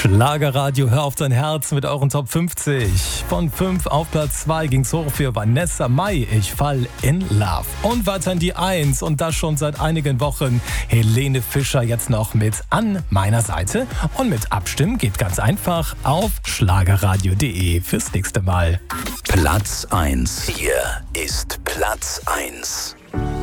Schlagerradio, hör auf dein Herz mit euren Top 50. Von 5 auf Platz 2 ging's hoch für Vanessa Mai, Ich fall in Love. Und weiter in die 1 und das schon seit einigen Wochen. Helene Fischer jetzt noch mit An meiner Seite. Und mit Abstimmen geht ganz einfach auf schlagerradio.de fürs nächste Mal. Platz 1. Hier ist Platz 1.